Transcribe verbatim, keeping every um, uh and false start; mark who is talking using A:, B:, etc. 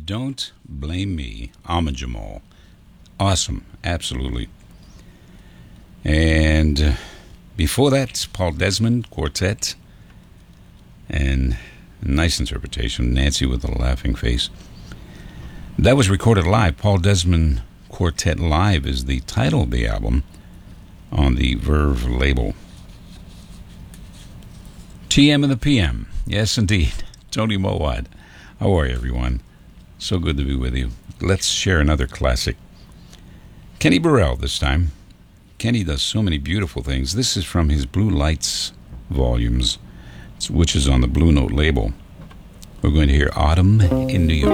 A: Don't Blame Me, Ahmad Jamal. Awesome, absolutely. And uh, before that, Paul Desmond Quartet. And a nice interpretation, Nancy with a Laughing Face. That was recorded live. Paul Desmond Quartet Live is the title of the album on the Verve label. T M and the P M. Yes, indeed. Tony Mowat. How are you, everyone? So good to be with you. Let's share another classic. Kenny Burrell this time. Kenny does so many beautiful things. This is from his Blue Lights volumes, which is on the Blue Note label. We're going to hear Autumn in New York.